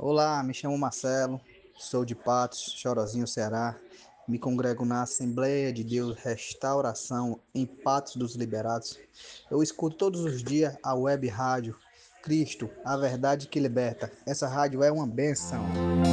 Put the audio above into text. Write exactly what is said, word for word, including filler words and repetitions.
Olá, me chamo Marcelo, sou de Patos, Chorozinho, Ceará. Me congrego na Assembleia de Deus Restauração em Patos dos Liberados. Eu escuto todos os dias a web rádio Cristo, a verdade que liberta. Essa rádio é uma benção.